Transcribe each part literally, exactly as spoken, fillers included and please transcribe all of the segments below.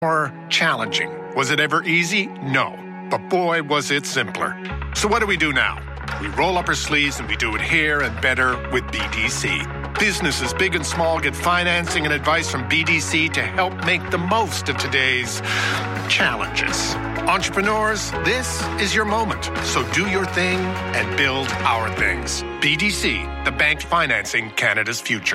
More challenging. Was it ever easy? No. But boy, was it simpler. So what do we do now? We roll up our sleeves and we do it here and better with B D C. Businesses big and small get financing and advice from B D C to help make the most of today's challenges. Entrepreneurs, this is your moment. So do your thing and build our things. B D C, the bank financing Canada's future.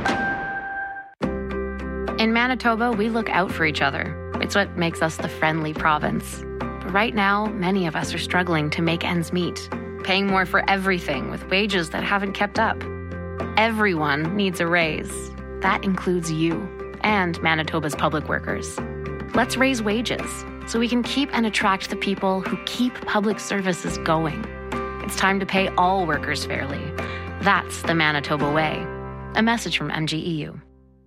In Manitoba, we look out for each other. It's what makes us the friendly province. But right now, many of us are struggling to make ends meet, paying more for everything with wages that haven't kept up. Everyone needs a raise. That includes you and Manitoba's public workers. Let's raise wages so we can keep and attract the people who keep public services going. It's time to pay all workers fairly. That's the Manitoba way. A message from M G E U.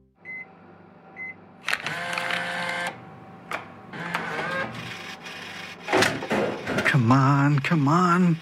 Come on, come on.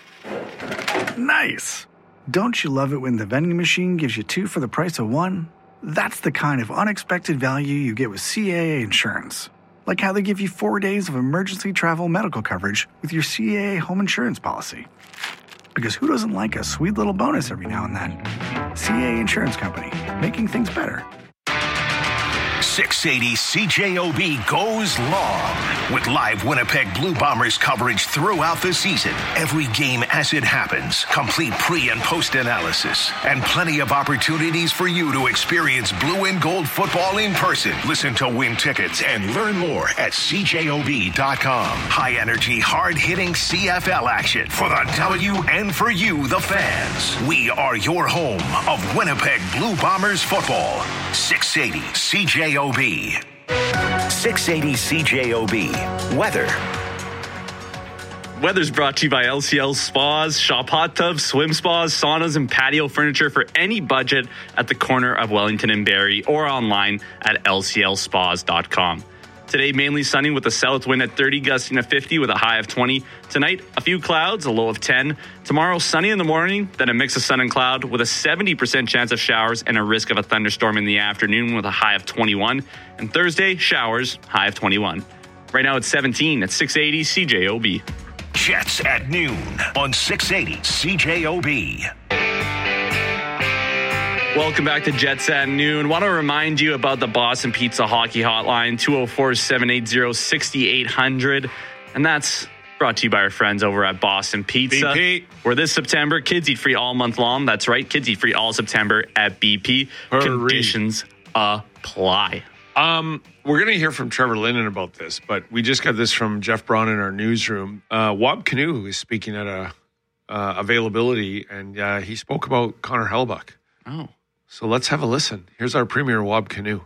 Nice. Don't you love it when the vending machine gives you two for the price of one? That's the kind of unexpected value you get with C A A Insurance. Like how they give you four days of emergency travel medical coverage with your C A A home insurance policy. Because who doesn't like a sweet little bonus every now and then? C A A Insurance Company, making things better. six eighty C J O B goes long with live Winnipeg Blue Bombers coverage throughout the season. Every game as it happens, complete pre- and post-analysis, and plenty of opportunities for you to experience blue and gold football in person. Listen to win tickets and learn more at C J O B dot com. High-energy, hard-hitting C F L action for the W and for you, the fans. We are your home of Winnipeg Blue Bombers football. six eighty C J O B. six eighty C J O B. Weather. Weather's brought to you by L C L Spas. Shop hot tubs, swim spas, saunas, and patio furniture for any budget at the corner of Wellington and Barrie or online at L C L spas dot com. Today, mainly sunny with a south wind at thirty, gusting to fifty with a high of twenty. Tonight, a few clouds, a low of ten. Tomorrow, sunny in the morning, then a mix of sun and cloud with a seventy percent chance of showers and a risk of a thunderstorm in the afternoon with a high of twenty-one. And Thursday, showers, high of twenty-one. Right now, it's seventeen at six eighty C J O B. Jets at noon on six eighty C J O B. Welcome back to Jets at Noon. Want to remind you about the Boston Pizza Hockey Hotline, two oh four, seven eight zero, six eight zero zero. And that's brought to you by our friends over at Boston Pizza. B P. Where this September, kids eat free all month long. That's right, kids eat free all September at B P. Hurry. Conditions apply. Um, we're going to hear from Trevor Linden about this, but we just got this from Jeff Braun in our newsroom. Uh, Wab Canoe is speaking at a uh, availability, and uh, he spoke about Connor Hellebuyck. Oh. So let's have a listen. Here's our premier, Wab Canoe.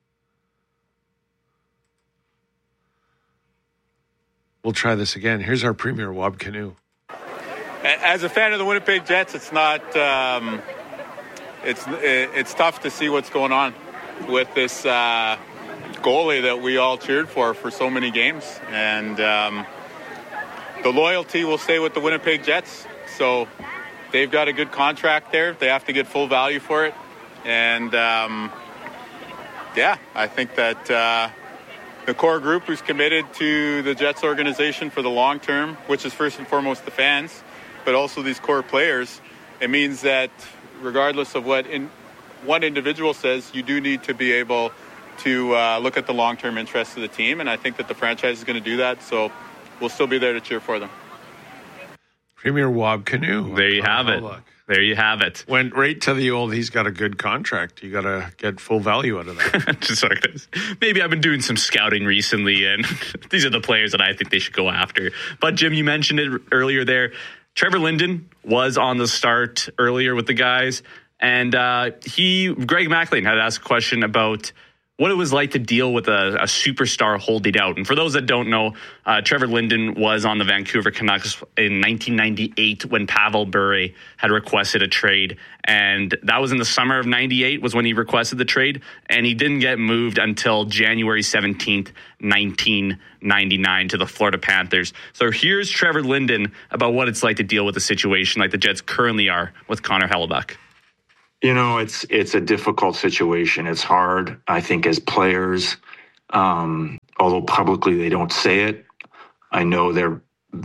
We'll try this again. Here's our premier, Wab Canoe. As a fan of the Winnipeg Jets, it's not. Um, it's it's tough to see what's going on with this uh, goalie that we all cheered for for so many games, and um, the loyalty will stay with the Winnipeg Jets. So they've got a good contract there. They have to get full value for it. And, um, yeah, I think that uh, the core group who's committed to the Jets organization for the long term, which is first and foremost the fans, but also these core players, it means that regardless of what in, one individual says, you do need to be able to uh, look at the long-term interests of the team. And I think that the franchise is going to do that. So we'll still be there to cheer for them. Premier Wab Canoe. There you have it. There you have it. Went right to the old, he's got a good contract. You got to get full value out of that. Just like this. Maybe I've been doing some scouting recently, and these are the players that I think they should go after. But, Jim, you mentioned it earlier there. Trevor Linden was on the start earlier with the guys, and uh, he, Greg McLean, had asked a question about what it was like to deal with a, a superstar holding out. And for those that don't know, uh, Trevor Linden was on the Vancouver Canucks in nineteen ninety-eight when Pavel Bure had requested a trade. And that was in the summer of ninety-eight was when he requested the trade. And he didn't get moved until January seventeenth, nineteen ninety-nine to the Florida Panthers. So here's Trevor Linden about what it's like to deal with a situation like the Jets currently are with Connor Hellebuyck. You know, it's it's a difficult situation. It's hard, I think, as players. Um, although publicly they don't say it, I know they're,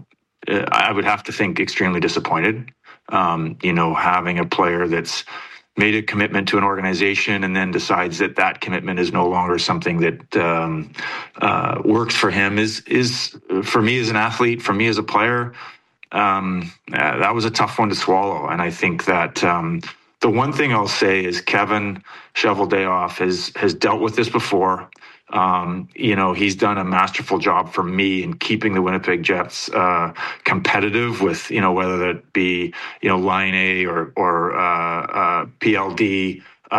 I would have to think extremely disappointed. Um, you know, having a player that's made a commitment to an organization and then decides that that commitment is no longer something that um, uh, works for him is, is for me as an athlete, for me as a player, um, uh, that was a tough one to swallow. And I think that um, the one thing I'll say is Kevin Cheveldayoff has, has dealt with this before. Um, you know, he's done a masterful job for me in keeping the Winnipeg Jets uh, competitive with, you know, whether that be, you know, Line A or, or uh, uh, P L D,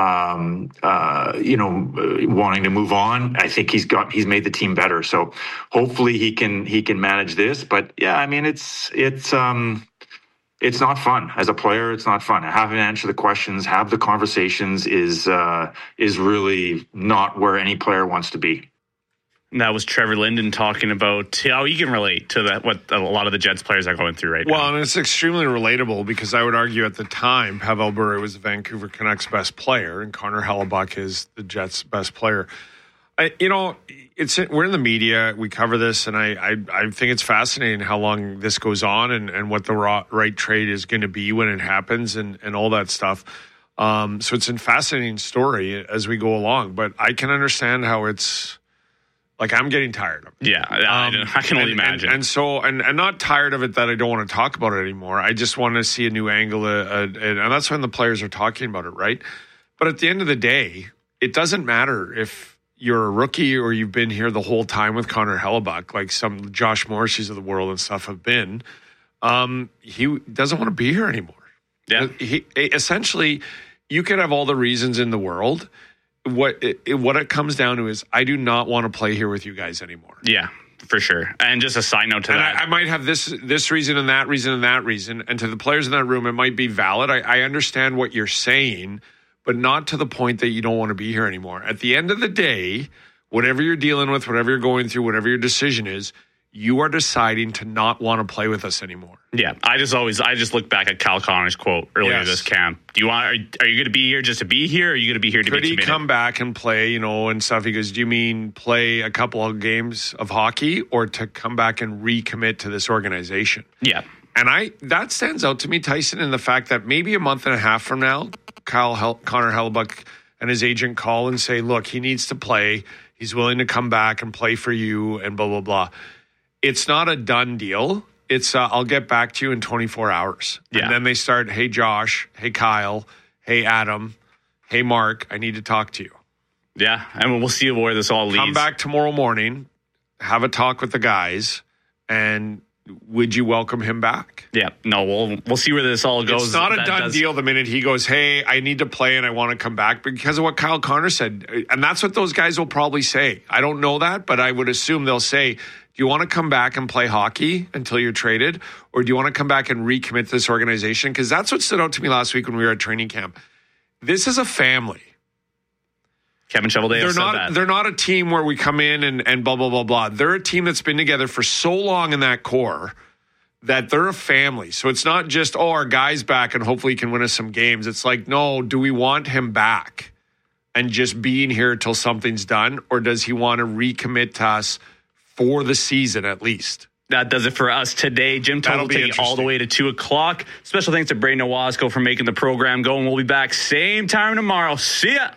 um, uh, you know, wanting to move on. I think he's got, he's made the team better. So hopefully he can, he can manage this. But yeah, I mean, it's, it's, um, it's not fun as a player. It's not fun. Having to answer the questions, have the conversations is uh, is really not where any player wants to be. And that was Trevor Linden talking about how he can relate to that, what a lot of the Jets players are going through right well, now. Well, and it's extremely relatable because I would argue at the time, Pavel Bure was the Vancouver Canucks' best player and Connor Hellebuyck is the Jets' best player. I, you know, it's we're in the media. We cover this, and I, I, I think it's fascinating how long this goes on and, and what the raw, right trade is going to be when it happens and, and all that stuff. Um, so it's a fascinating story as we go along. But I can understand how it's like I'm getting tired of it. Yeah, I, um, I can only and, imagine. And, and so, and, and not tired of it that I don't want to talk about it anymore. I just want to see a new angle, uh, uh, and, and that's when the players are talking about it, right? But at the end of the day, it doesn't matter if you're a rookie or you've been here the whole time with Connor Hellebuyck, like some Josh Morrisseys of the world and stuff have been. Um, he doesn't want to be here anymore. Yeah. He, essentially, you could have all the reasons in the world. What it, what it comes down to is I do not want to play here with you guys anymore. Yeah, for sure. And just a side note to and that. I, I might have this this reason and that reason and that reason. And to the players in that room, it might be valid. I, I understand what you're saying, but not to the point that you don't want to be here anymore. At the end of the day, whatever you're dealing with, whatever you're going through, whatever your decision is, you are deciding to not want to play with us anymore. Yeah, I just always, I just look back at Kyle Connor's quote earlier yes. this camp. Do you want, are, are you going to be here just to be here, or are you going to be here to Could be committed? Could he come back and play, you know, and stuff? He goes, do you mean play a couple of games of hockey or to come back and recommit to this organization? Yeah. And I that stands out to me, Tyson, in the fact that maybe a month and a half from now, Kyle Hel- Connor Hellebuyck and his agent call and say, look, he needs to play. He's willing to come back and play for you and blah, blah, blah. It's not a done deal. It's uh, I'll get back to you in twenty-four hours. Yeah. And then they start, hey, Josh, hey, Kyle, hey, Adam, hey, Mark, I need to talk to you. Yeah, I mean, we'll see where this all leads. Come back tomorrow morning, have a talk with the guys, and would you welcome him back? Yeah, no, we'll we'll see where this all goes. It's not a that done does... deal the minute he goes, hey, I need to play and I want to come back because of what Kyle Connor said. And that's what those guys will probably say. I don't know that, but I would assume they'll say, do you want to come back and play hockey until you're traded? Or do you want to come back and recommit to this organization? Because that's what stood out to me last week when we were at training camp. This is a family. Kevin Cheveldayoff they're said not, that. They're not a team where we come in and, and blah, blah, blah, blah. They're a team that's been together for so long in that core that they're a family. So it's not just, oh, our guy's back and hopefully he can win us some games. It's like, no, do we want him back and just being here till something's done? Or does he want to recommit to us for the season at least? That does it for us today. Jim Tull will take you all the way to two o'clock. Special thanks to Braden Owasco for making the program go, and we'll be back same time tomorrow. See ya.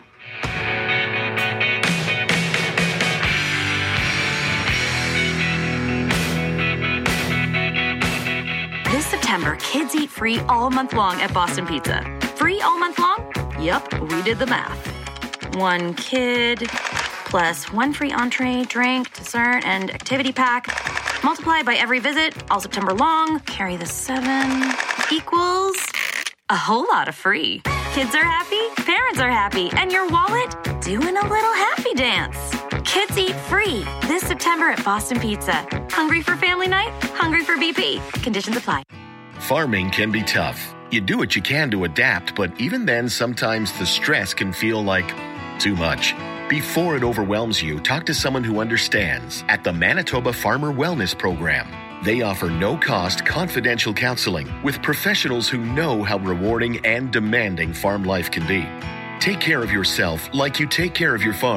This September, kids eat free all month long at Boston Pizza. Free all month long? Yep, we did the math. One kid plus one free entree, drink, dessert, and activity pack. Multiply by every visit, all September long. Carry the seven equals a whole lot of free. Kids are happy, parents are happy, and your wallet doing a little happy dance. Kids eat free this September at Boston Pizza. Hungry for family night? Hungry for B P. Conditions apply. Farming can be tough. You do what you can to adapt, but even then, sometimes the stress can feel like too much. Before it overwhelms you, talk to someone who understands at the Manitoba Farmer Wellness Program. They offer no-cost, confidential counseling with professionals who know how rewarding and demanding farm life can be. Take care of yourself like you take care of your farm.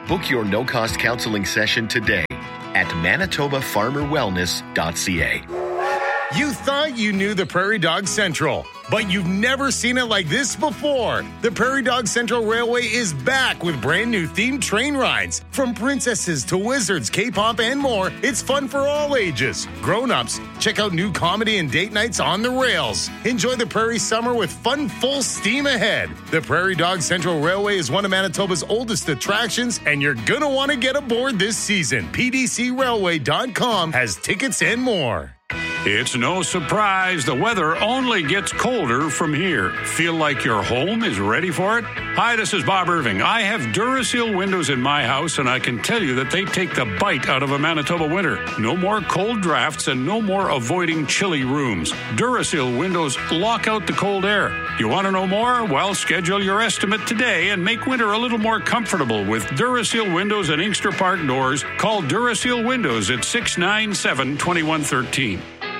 Book your no-cost counseling session today at manitoba farmer wellness dot c a. You thought you knew the Prairie Dog Central, but you've never seen it like this before. The Prairie Dog Central Railway is back with brand new themed train rides. From princesses to wizards, K-pop, and more, it's fun for all ages. Grown-ups, check out new comedy and date nights on the rails. Enjoy the Prairie summer with fun full steam ahead. The Prairie Dog Central Railway is one of Manitoba's oldest attractions, and you're going to want to get aboard this season. P D C railway dot com has tickets and more. It's no surprise the weather only gets colder from here. Feel like your home is ready for it? Hi, this is Bob Irving. I have Duraseal windows in my house, and I can tell you that they take the bite out of a Manitoba winter. No more cold drafts and no more avoiding chilly rooms. Duraseal windows lock out the cold air. You want to know more? Well, schedule your estimate today and make winter a little more comfortable with Duraseal windows and Inkster Park doors. Call Duraseal Windows at six nine seven, two one one three.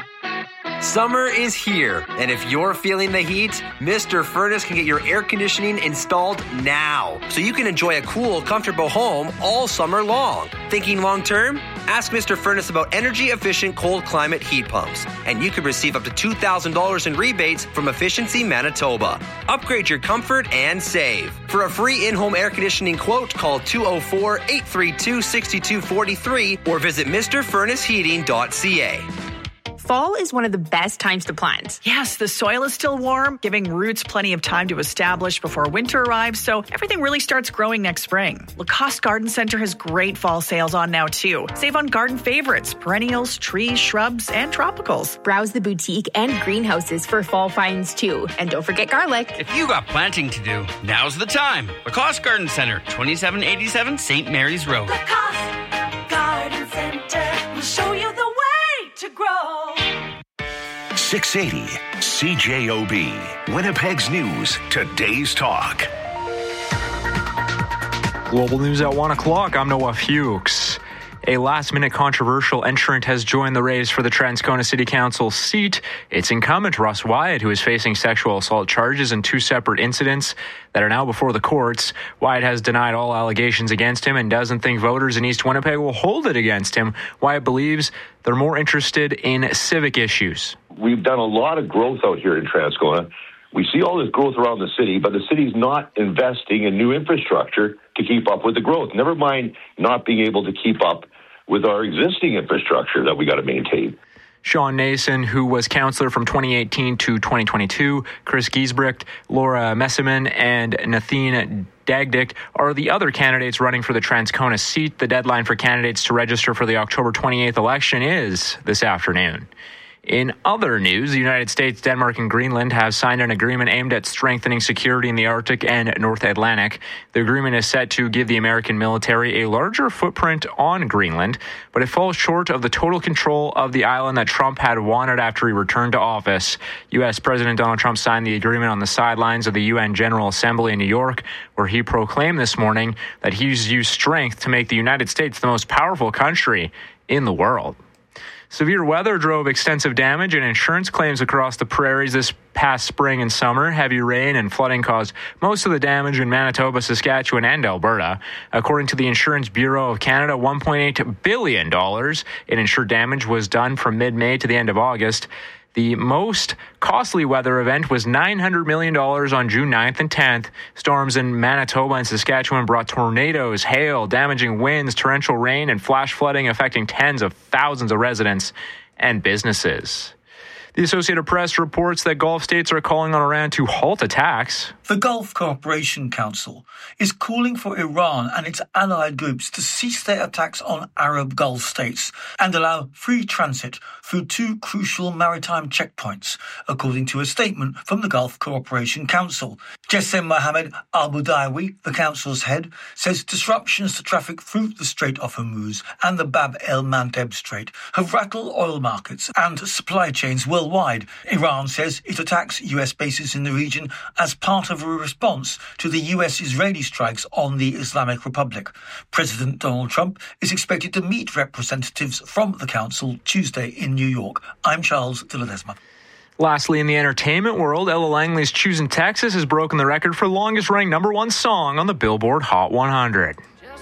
Summer is here, and if you're feeling the heat, Mister Furnace can get your air conditioning installed now, so you can enjoy a cool, comfortable home all summer long. Thinking long term? Ask Mister Furnace about energy-efficient cold climate heat pumps, and you could receive up to two thousand dollars in rebates from Efficiency Manitoba. Upgrade your comfort and save. For a free in-home air conditioning quote, call two oh four, eight three two, six two four three or visit Mr Furnace Heating dot c a. Fall is one of the best times to plant. Yes, the soil is still warm, giving roots plenty of time to establish before winter arrives, so everything really starts growing next spring. Lacoste Garden Center has great fall sales on now, too. Save on garden favorites, perennials, trees, shrubs, and tropicals. Browse the boutique and greenhouses for fall finds, too. And don't forget garlic. If you got planting to do, now's the time. Lacoste Garden Center, twenty-seven eighty-seven Saint Mary's Road. Lacoste Garden Center will show you the way to grow. six eighty C J O B, Winnipeg's News, today's talk. Global News at one o'clock. I'm Noah Fuchs. A last-minute controversial entrant has joined the race for the Transcona City Council seat. It's incumbent Russ Wyatt, who is facing sexual assault charges in two separate incidents that are now before the courts. Wyatt has denied all allegations against him and doesn't think voters in East Winnipeg will hold it against him. Wyatt believes they're more interested in civic issues. We've done a lot of growth out here in Transcona. We see all this growth around the city, but the city's not investing in new infrastructure to keep up with the growth. Never mind not being able to keep up with our existing infrastructure that we got to maintain. Sean Nason, who was councillor from twenty eighteen to twenty twenty-two, Chris Giesbrecht, Laura Messiman, and Nathine Dagdick are the other candidates running for the Transcona seat. The deadline for candidates to register for the October twenty-eighth election is this afternoon. In other news, the United States, Denmark, and Greenland have signed an agreement aimed at strengthening security in the Arctic and North Atlantic. The agreement is set to give the American military a larger footprint on Greenland, but it falls short of the total control of the island that Trump had wanted after he returned to office. U S. President Donald Trump signed the agreement on the sidelines of the U N General Assembly in New York, where he proclaimed this morning that he's used strength to make the United States the most powerful country in the world. Severe weather drove extensive damage and insurance claims across the prairies this past spring and summer. Heavy rain and flooding caused most of the damage in Manitoba, Saskatchewan, and Alberta. According to the Insurance Bureau of Canada, one point eight billion dollars in insured damage was done from mid-May to the end of August. The most costly weather event was nine hundred million dollars on June ninth and tenth. Storms in Manitoba and Saskatchewan brought tornadoes, hail, damaging winds, torrential rain, and flash flooding affecting tens of thousands of residents and businesses. The Associated Press reports that Gulf states are calling on Iran to halt attacks. The Gulf Cooperation Council is calling for Iran and its allied groups to cease their attacks on Arab Gulf states and allow free transit through two crucial maritime checkpoints, according to a statement from the Gulf Cooperation Council. Jessim Mohammed Al-Budawi, the council's head, says disruptions to traffic through the Strait of Hormuz and the Bab el-Mandeb Strait have rattled oil markets and supply chains worldwide. Iran says it attacks U S bases in the region as part of a response to the U S-Israeli strikes on the Islamic Republic. President Donald Trump is expected to meet representatives from the council Tuesday in New York. I'm Charles de Ledesma. Lastly, in the entertainment world, Ella Langley's Choosing Texas has broken the record for longest-running number one song on the Billboard Hot one hundred. Just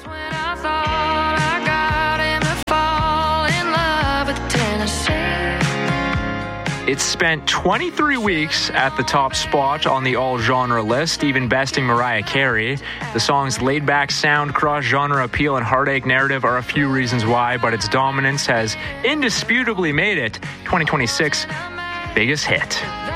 It's spent twenty-three weeks at the top spot on the all-genre list, even besting Mariah Carey. The song's laid-back sound, cross-genre appeal, and heartache narrative are a few reasons why, but its dominance has indisputably made it twenty twenty-six biggest hit.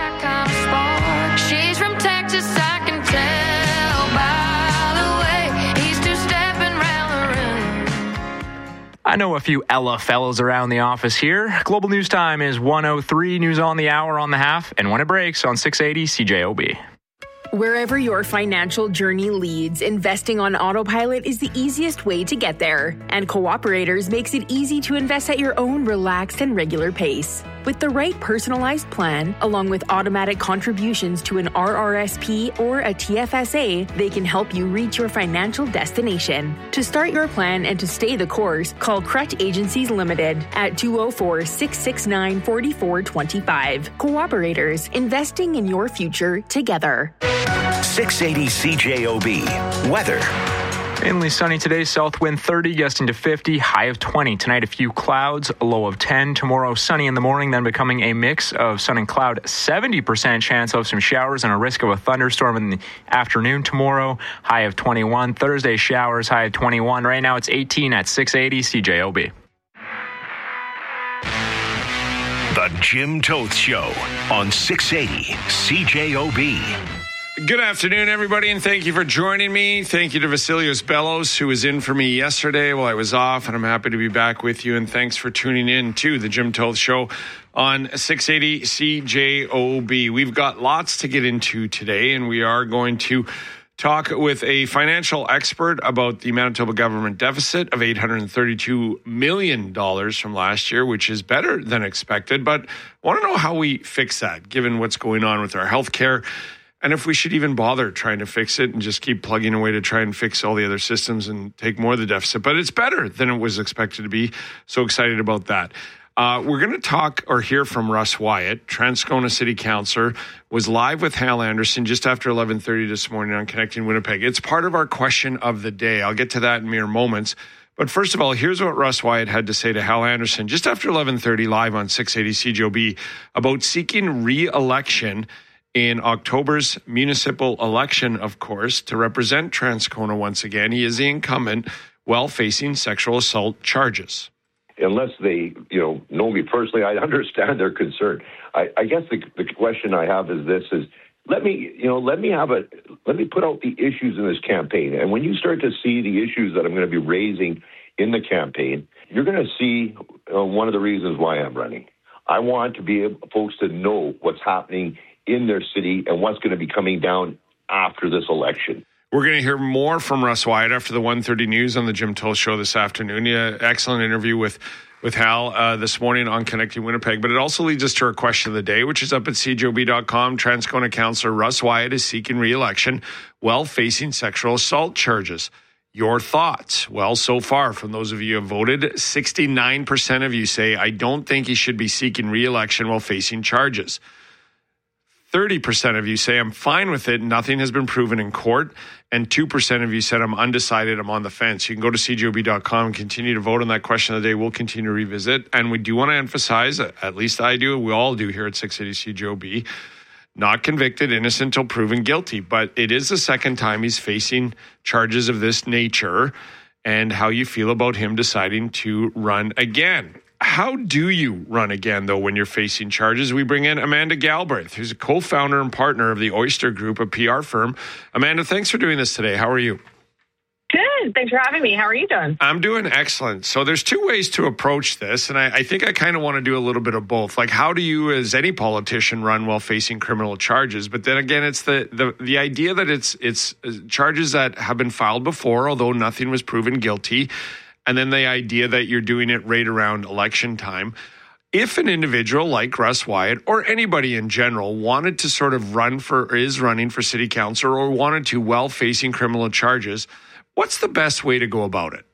She's from Texas, I can tell by the way he's two-stepping round the room. I know a few Ella fellows around the office here. Global News Time is one oh three, news on the hour, on the half, and when it breaks on six eighty C J O B. Wherever your financial journey leads, investing on autopilot is the easiest way to get there. And Cooperators makes it easy to invest at your own relaxed and regular pace. With the right personalized plan, along with automatic contributions to an R R S P or a T F S A, they can help you reach your financial destination. To start your plan and to stay the course, call Crutch Agencies Limited at two oh four, six six nine, four four two five. Cooperators, investing in your future together. six eighty C J O B. Weather. Mainly sunny today, south wind thirty, gusting to fifty, high of twenty. Tonight, a few clouds, a low of ten. Tomorrow, sunny in the morning, then becoming a mix of sun and cloud. seventy percent chance of some showers and a risk of a thunderstorm in the afternoon tomorrow. High of twenty-one. Thursday, showers, high of twenty-one. Right now, it's eighteen at six eighty C J O B. The Jim Toth Show on six eighty C J O B. Good afternoon, everybody, and thank you for joining me. Thank you to Vasilios Bellos, who was in for me yesterday while I was off, and I'm happy to be back with you. And thanks for tuning in to the Jim Toth Show on six eighty C J O B. We've got lots to get into today, and we are going to talk with a financial expert about the Manitoba government deficit of eight hundred thirty-two million dollars from last year, which is better than expected. But I want to know how we fix that, given what's going on with our health care. And if we should even bother trying to fix it and just keep plugging away to try and fix all the other systems and take more of the deficit. But it's better than it was expected to be. So excited about that. Uh, we're going to talk or hear from Russ Wyatt, Transcona City Councillor, was live with Hal Anderson just after eleven thirty this morning on Connecting Winnipeg. It's part of our question of the day. I'll get to that in mere moments. But first of all, here's what Russ Wyatt had to say to Hal Anderson just after eleven thirty live on six eighty C J O B about seeking re-election in October's municipal election, of course, to represent Transcona once again. He is the incumbent while facing sexual assault charges. Unless they, you know, know me personally, I understand their concern. I, I guess the, the question I have is this: is let me, you know, let me have a, let me put out the issues in this campaign. And when you start to see the issues that I'm going to be raising in the campaign, you're going to see uh, one of the reasons why I'm running. I want to be able, folks to know what's happening in their city and what's going to be coming down after this election. We're going to hear more from Russ Wyatt after the one thirty news on the Jim Toth Show this afternoon. Yeah, excellent interview with, with Hal uh, this morning on Connecting Winnipeg. But it also leads us to our question of the day, which is up at C J O B dot com. Transcona Councillor Russ Wyatt is seeking re-election while facing sexual assault charges. Your thoughts? Well, so far, from those of you who have voted, sixty-nine percent of you say, I don't think he should be seeking re-election while facing charges. thirty percent of you say, I'm fine with it. Nothing has been proven in court. And two percent of you said, I'm undecided. I'm on the fence. You can go to C J O B dot com and continue to vote on that question of the day. We'll continue to revisit. And we do want to emphasize, at least I do, we all do here at six eighty C J O B, not convicted, innocent until proven guilty. But it is the second time he's facing charges of this nature, and how you feel about him deciding to run again. How do you run again, though, when you're facing charges? We bring in Amanda Galbraith, who's a co-founder and partner of the Oyster Group, a P R firm. Amanda, thanks for doing this today. How are you? Good. Thanks for having me. How are you doing? I'm doing excellent. So there's two ways to approach this, and I, I think I kind of want to do a little bit of both. Like, how do you, as any politician, run while facing criminal charges? But then again, it's the the, the idea that it's it's charges that have been filed before, although nothing was proven guilty. And then the idea that you're doing it right around election time. If an individual like Russ Wyatt or anybody in general wanted to sort of run for, or is running for city council, or wanted to while facing criminal charges, what's the best way to go about it?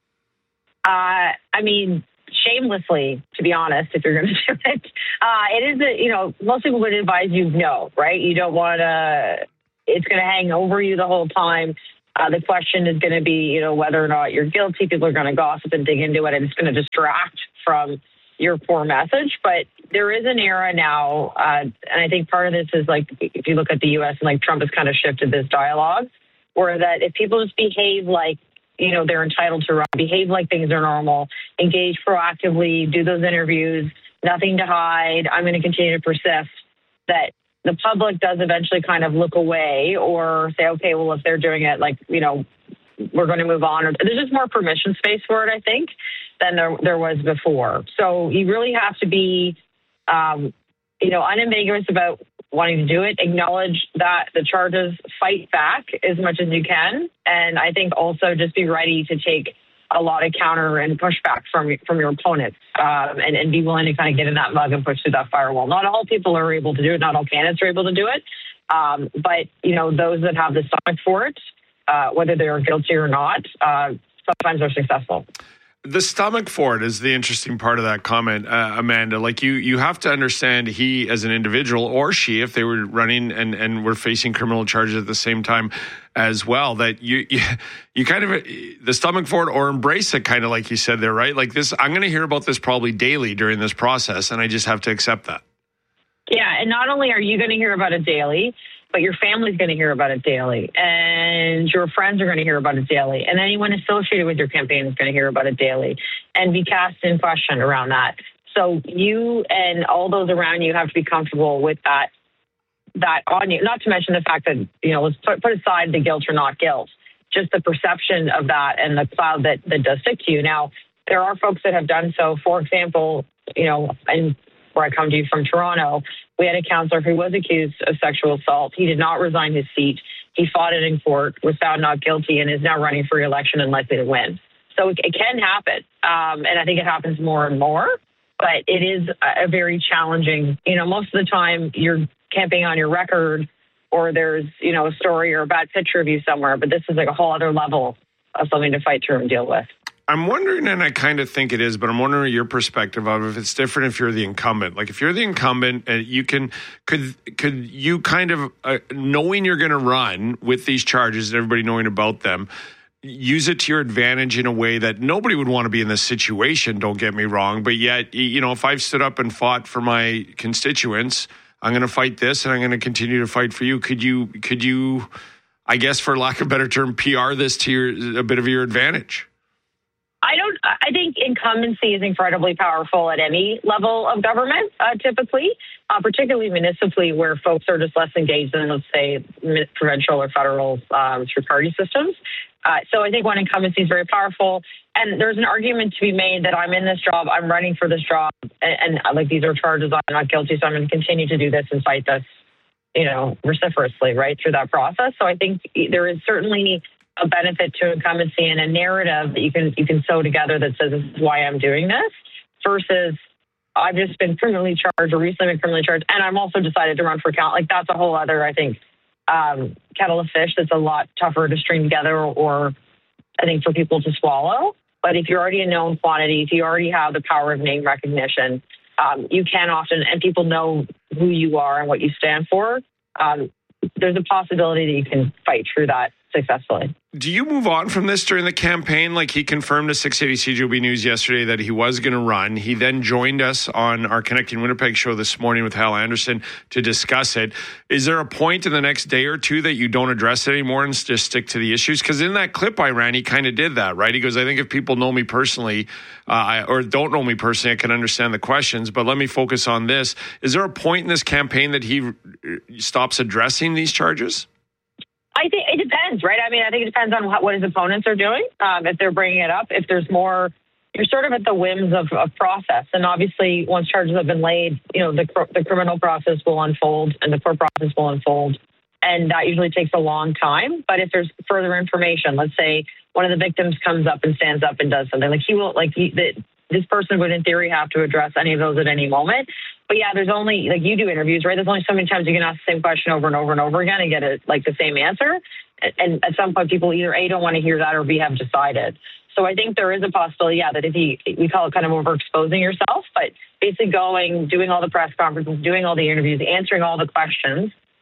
Uh, I mean, shamelessly, to be honest, if you're going to do it. Uh, it is, a, you know, most people would advise you no, right? You don't want to, it's going to hang over you the whole time. Uh, the question is going to be, you know, whether or not you're guilty. People are going to gossip and dig into it, and it's going to distract from your core message. But there is an era now, uh, and I think part of this is like, if you look at the U S and like Trump has kind of shifted this dialogue, where that if people just behave like, you know, they're entitled to run, behave like things are normal, engage proactively, do those interviews, nothing to hide, I'm going to continue to persist, that the public does eventually kind of look away or say, okay, well, if they're doing it, like, you know, we're going to move on. Or there's just more permission space for it, I think, than there, there was before. So you really have to be, um, you know, unambiguous about wanting to do it, acknowledge that the charges, fight back as much as you can. And I think also just be ready to take a lot of counter and pushback from from your opponents, um, and, and be willing to kind of get in that mug and push through that firewall. Not all people are able to do it. Not all candidates are able to do it. Um, but, you know, those that have the stomach for it, uh, whether they are guilty or not, uh, sometimes are successful. The stomach for it is the interesting part of that comment, uh, Amanda. Like you, you have to understand he as an individual, or she, if they were running and, and were facing criminal charges at the same time as well, that you, you, you kind of, the stomach for it or embrace it, kind of like you said there, right? Like this, I'm going to hear about this probably daily during this process, and I just have to accept that. Yeah, and not only are you going to hear about it daily, but your family's going to hear about it daily, and your friends are going to hear about it daily, and anyone associated with your campaign is going to hear about it daily and be cast in question around that. So you and all those around you have to be comfortable with that, that on you, not to mention the fact that, you know, let's put, put aside the guilt or not guilt, just the perception of that and the cloud that, that does stick to you. Now, there are folks that have done so. For example, you know, and where I come to you from Toronto, we had a councillor who was accused of sexual assault. He did not resign his seat. He fought it in court, was found not guilty, and is now running for re-election and likely to win. So it, it can happen, um, and I think it happens more and more, but it is a very challenging, you know, most of the time you're camping on your record or there's, you know, a story or a bad picture of you somewhere, but this is like a whole other level of something to fight through and deal with. I'm wondering, and I kind of think it is, but I'm wondering your perspective of if it's different if you're the incumbent. Like if you're the incumbent, and you can, could could you kind of, uh, knowing you're going to run with these charges and everybody knowing about them, use it to your advantage in a way that nobody would want to be in this situation, don't get me wrong, but yet, you know, if I've stood up and fought for my constituents, I'm going to fight this and I'm going to continue to fight for you. Could you, could you, I guess for lack of a better term, P R this to your, a bit of your advantage? I don't. I think incumbency is incredibly powerful at any level of government, uh, typically, uh, particularly municipally, where folks are just less engaged than, let's say, provincial or federal um, through party systems. Uh, so I think one incumbency is very powerful. And there's an argument to be made that I'm in this job, I'm running for this job, and, and like these are charges, I'm not guilty, so I'm going to continue to do this and fight this, you know, vociferously, right, through that process. So I think there is certainly a benefit to incumbency and a narrative that you can you can sew together that says this is why I'm doing this, versus I've just been criminally charged or recently been criminally charged, and I'm also decided to run for count. Like that's a whole other, I think, um, kettle of fish that's a lot tougher to string together, or I think for people to swallow. But if you're already a known quantity, if you already have the power of name recognition, um, you can often, and people know who you are and what you stand for, um, there's a possibility that you can fight through that successfully. Do you move on from this during the campaign? Like he confirmed to six eighty C J O B News yesterday that he was going to run. He then joined us on our Connecting Winnipeg show this morning with Hal Anderson to discuss it. Is there a point in the next day or two that you don't address it anymore and just stick to the issues? Because in that clip I ran, he kind of did that, right? He goes, I think if people know me personally uh, or don't know me personally, I can understand the questions, but let me focus on this. Is there a point in this campaign that he stops addressing these charges? I think it depends, right? I mean, I think it depends on what, what his opponents are doing. Um, if they're bringing it up, if there's more, you're sort of at the whims of, of process. And obviously, once charges have been laid, you know, the, the criminal process will unfold and the court process will unfold. And that usually takes a long time. But if there's further information, let's say one of the victims comes up and stands up and does something, like he will, like he, the, this person would in theory have to address any of those at any moment. But yeah, there's only, like you do interviews, right? There's only so many times you can ask the same question over and over and over again and get it like the same answer. And at some point people either A, don't want to hear that, or B, have decided. So I think there is a possibility, yeah, that if he, we call it kind of overexposing yourself, but basically going, doing all the press conferences, doing all the interviews, answering all the questions,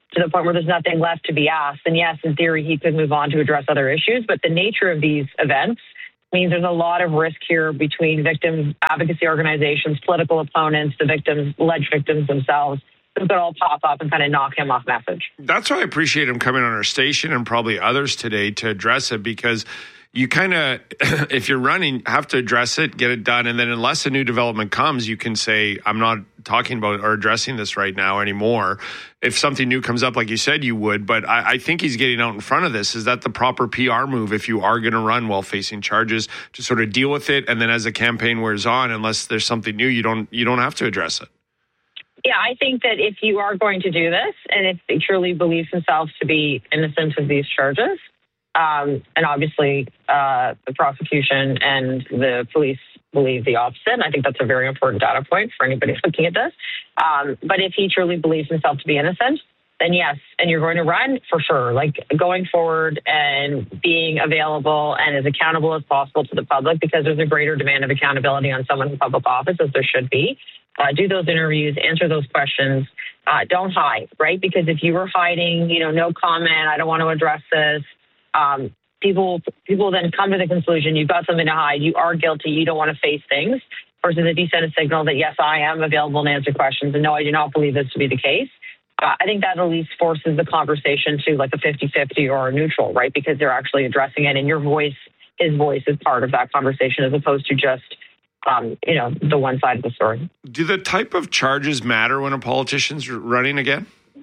to the point where there's nothing left to be asked, then yes, in theory, he could move on to address other issues. But the nature of these events means there's a lot of risk here between victims, advocacy organizations, political opponents, the victims, alleged victims themselves, who could all pop up and kind of knock him off message. That's why I appreciate him coming on our station and probably others today to address it, because you kind of, if you're running, have to address it, get it done. And then unless a new development comes, you can say, I'm not talking about or addressing this right now anymore. If something new comes up, like you said, you would. But I, I think he's getting out in front of this. Is that the proper P R move if you are going to run while facing charges, to sort of deal with it? And then as the campaign wears on, unless there's something new, you don't you don't have to address it. Yeah, I think that if you are going to do this, and if they truly believe themselves to be innocent of these charges, Um, and obviously, uh, the prosecution and the police believe the opposite. And I think that's a very important data point for anybody looking at this. Um, but if he truly believes himself to be innocent, then yes, and you're going to run for sure. Like going forward and being available and as accountable as possible to the public, because there's a greater demand of accountability on someone in public office, as there should be. Uh, do those interviews, answer those questions. Uh, don't hide, right? Because if you were hiding, you know, no comment, I don't want to address this. Um, people people then come to the conclusion you've got something to hide, you are guilty, you don't want to face things, versus if you send a signal that, yes, I am available to answer questions, and no, I do not believe this to be the case, uh, I think that at least forces the conversation to like a fifty-fifty or a neutral, right? Because they're actually addressing it, and your voice, his voice, is part of that conversation as opposed to just, um, you know, the one side of the story. Do the type of charges matter when a politician's running again?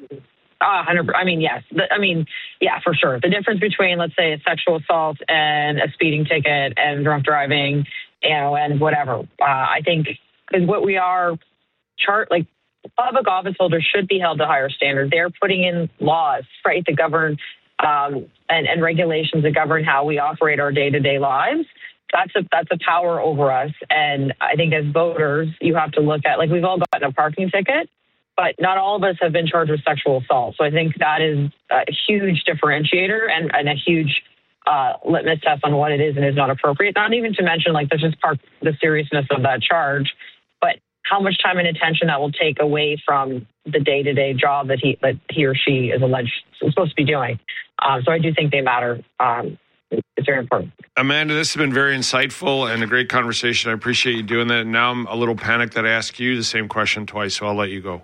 Uh, one hundred, I mean, yes. The, I mean, yeah, for sure. The difference between, let's say, a sexual assault and a speeding ticket and drunk driving, you know, and whatever. Uh, I think because what we are chart like public office holders should be held to higher standard. They're putting in laws, right, that govern um, and, and regulations that govern how we operate our day to day lives. That's a that's a power over us. And I think as voters, you have to look at, like, we've all gotten a parking ticket, but not all of us have been charged with sexual assault. So I think that is a huge differentiator and, and a huge uh, litmus test on what it is and is not appropriate. Not even to mention, like, there's just part the seriousness of that charge, but how much time and attention that will take away from the day-to-day job that he that he or she is alleged supposed to be doing. Um, so I do think they matter. Um, it's very important. Amanda, this has been very insightful and a great conversation. I appreciate you doing that. Now I'm a little panicked that I asked you the same question twice, so I'll let you go.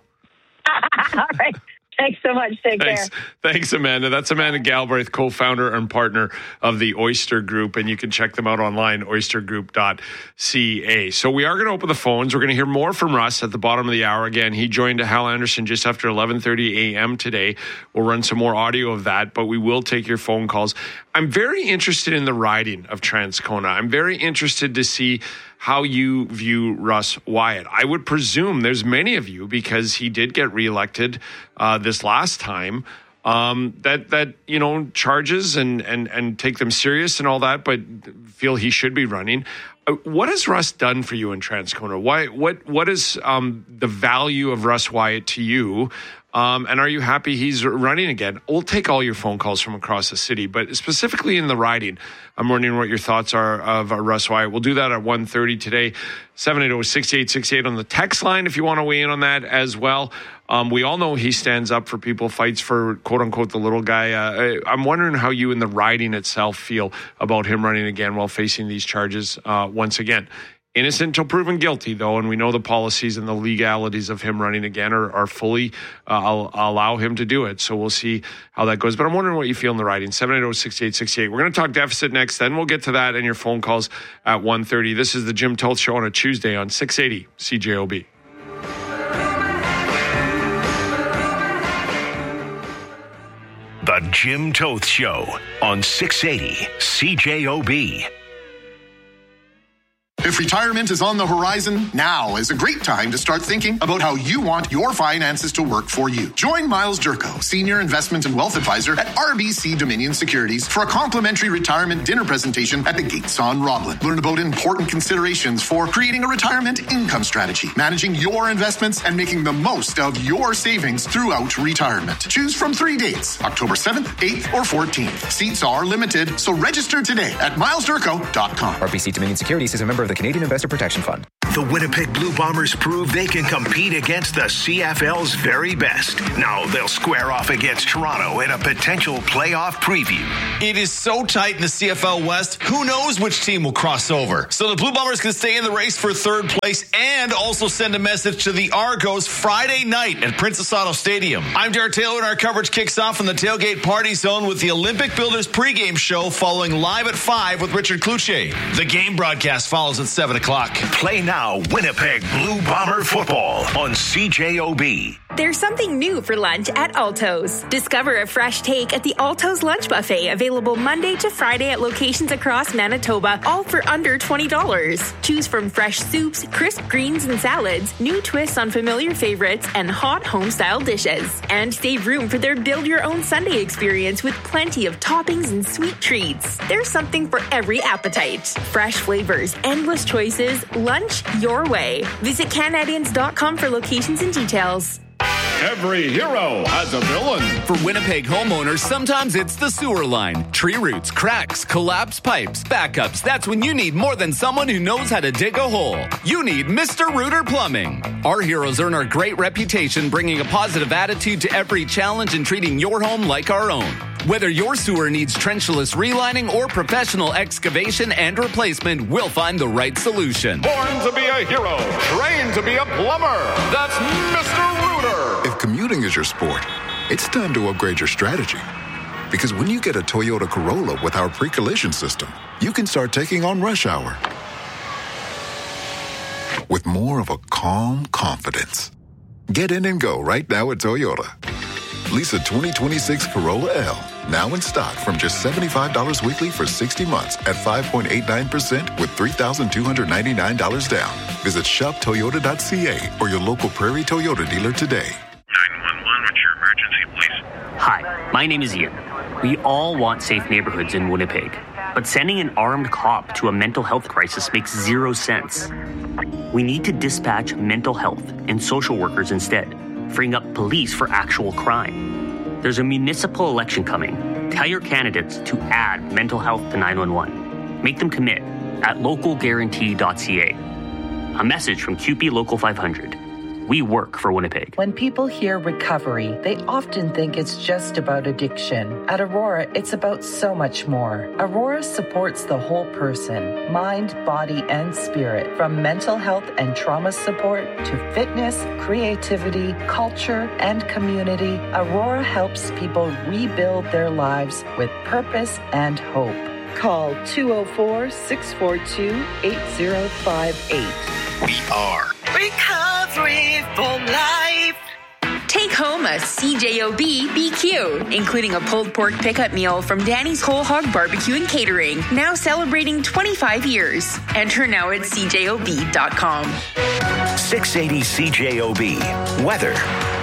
All right. Thanks so much. Take Thanks. care. Thanks, Amanda. That's Amanda Galbraith, co-founder and partner of the Oyster Group, and you can check them out online, oyster group dot c a. So we are going to open the phones. We're going to hear more from Russ at the bottom of the hour. Again, he joined Hal Anderson just after eleven thirty a.m. today. We'll run some more audio of that, but we will take your phone calls. I'm very interested in the riding of Transcona. I'm very interested to see how you view Russ Wyatt. I would presume there's many of you, because he did get reelected uh, this last time, um, that, that, you know, charges and, and, and take them serious and all that, but feel he should be running. Uh, what has Russ done for you in Transcona? Why, what, what is um, the value of Russ Wyatt to you? Um, and are you happy he's running again? We'll take all your phone calls from across the city, but specifically in the riding, I'm wondering what your thoughts are of uh, Russ Wyatt. We'll do that at one thirty today, seven eight zero, six eight six eight on the text line if you want to weigh in on that as well. Um, we all know he stands up for people, fights for, quote-unquote, the little guy. Uh, I'm wondering how you in the riding itself feel about him running again while facing these charges uh, once again. Innocent until proven guilty, though, and we know the policies and the legalities of him running again are, are fully uh, I'll, I'll allow him to do it. So we'll see how that goes. But I'm wondering what you feel in the riding. seven eight zero, six eight six eight. We're going to talk deficit next. Then we'll get to that and your phone calls at one thirty. This is the Jim Toth Show on a Tuesday on six eighty C J O B. The Jim Toth Show on six eighty C J O B. If retirement is on the horizon, now is a great time to start thinking about how you want your finances to work for you. Join Miles Durko, Senior Investment and Wealth Advisor at R B C Dominion Securities, for a complimentary retirement dinner presentation at the Gates on Roblin. Learn about important considerations for creating a retirement income strategy, managing your investments, and making the most of your savings throughout retirement. Choose from three dates, October seventh, eighth, or fourteenth. Seats are limited, so register today at miles durko dot com. R B C Dominion Securities is a member of the Canadian Investor Protection Fund. The Winnipeg Blue Bombers prove they can compete against the C F L's very best. Now they'll square off against Toronto in a potential playoff preview. It is so tight in the C F L West, who knows which team will cross over. So the Blue Bombers can stay in the race for third place and also send a message to the Argos Friday night at Princess Auto Stadium. I'm Jared Taylor, and our coverage kicks off in the Tailgate Party Zone with the Olympic Builders pregame show following live at five with Richard Cloutier. The game broadcast follows at seven o'clock. Play now, Winnipeg Blue Bomber football on C J O B. There's something new for lunch at Alto's. Discover a fresh take at the Alto's Lunch Buffet, available Monday to Friday at locations across Manitoba, all for under twenty dollars. Choose from fresh soups, crisp greens and salads, new twists on familiar favorites, and hot home-style dishes. And save room for their build-your-own Sunday experience with plenty of toppings and sweet treats. There's something for every appetite. Fresh flavors, endless choices, lunch your way. Visit Canadians dot com for locations and details. Every hero has a villain. For Winnipeg homeowners, sometimes it's the sewer line. Tree roots, cracks, collapsed pipes, backups. That's when you need more than someone who knows how to dig a hole. You need Mister Rooter Plumbing. Our heroes earn our great reputation, bringing a positive attitude to every challenge and treating your home like our own. Whether your sewer needs trenchless relining or professional excavation and replacement, we'll find the right solution. Born to be a hero, trained to be a plumber. That's Mister Rooter. If commuting is your sport, it's time to upgrade your strategy. Because when you get a Toyota Corolla with our pre-collision system, you can start taking on rush hour with more of a calm confidence. Get in and go right now at Toyota. Lease a twenty twenty-six Corolla L, now in stock from just seventy-five dollars weekly for sixty months at five point eight nine percent with three thousand two hundred ninety-nine dollars down. Visit shop toyota dot c a or your local Prairie Toyota dealer today. nine one one, what's your emergency, please? Hi, my name is Ian. We all want safe neighborhoods in Winnipeg, but sending an armed cop to a mental health crisis makes zero sense. We need to dispatch mental health and social workers instead, freeing up police for actual crime. There's a municipal election coming. Tell your candidates to add mental health to nine one one. Make them commit at local guarantee dot c a. A message from C U P E Local five hundred. We work for Winnipeg. When people hear recovery, they often think it's just about addiction. At Aurora, it's about so much more. Aurora supports the whole person, mind, body, and spirit. From mental health and trauma support to fitness, creativity, culture, and community, Aurora helps people rebuild their lives with purpose and hope. Call two oh four, six four two, eight oh five eight. We are Recovery for life. Take home a C J O B B Q, including a pulled pork pickup meal from Danny's Whole Hog Barbecue and Catering, now celebrating twenty-five years. Enter now at c j o b dot com. six eighty C J O B. Weather.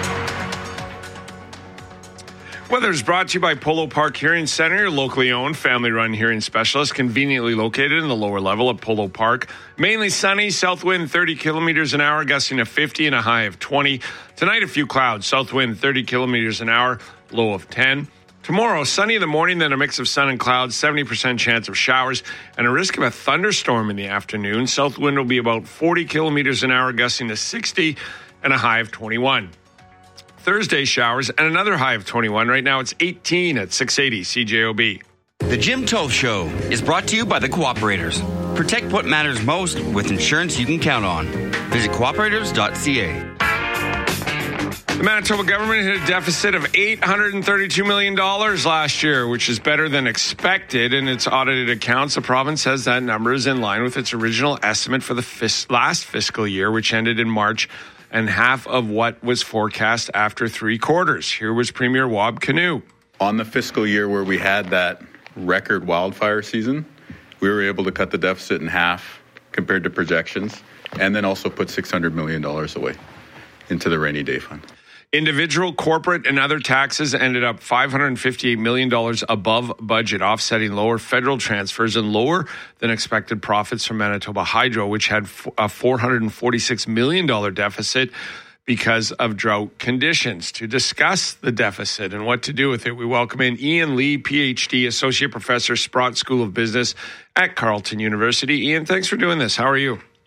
Weather is brought to you by Polo Park Hearing Center, your locally owned, family-run hearing specialist, conveniently located in the lower level at Polo Park. Mainly sunny, south wind thirty kilometers an hour, gusting to fifty and a high of twenty. Tonight, a few clouds, south wind thirty kilometers an hour, low of ten. Tomorrow, sunny in the morning, then a mix of sun and clouds, seventy percent chance of showers, and a risk of a thunderstorm in the afternoon. South wind will be about forty kilometers an hour, gusting to sixty and a high of twenty-one. Thursday showers and another high of twenty-one. Right now it's eighteen at six eighty C J O B. The Jim Tove Show is brought to you by the Cooperators. Protect what matters most with insurance you can count on. Visit cooperators dot c a. The Manitoba government hit a deficit of eight hundred thirty-two million dollars last year, which is better than expected in its audited accounts. The province says that number is in line with its original estimate for the fis- last fiscal year, which ended in March, and half of what was forecast after three quarters. Here was Premier Wab Kinew. On the fiscal year where we had that record wildfire season, we were able to cut the deficit in half compared to projections, and then also put six hundred million dollars away into the rainy day fund. Individual, corporate, and other taxes ended up five hundred fifty-eight million dollars above budget, offsetting lower federal transfers and lower than expected profits from Manitoba Hydro, which had a four hundred forty-six million dollars deficit because of drought conditions. To discuss the deficit and what to do with it, we welcome in Ian Lee, P H D, Associate Professor, Sprott School of Business at Carleton University. Ian, thanks for doing this. How are you?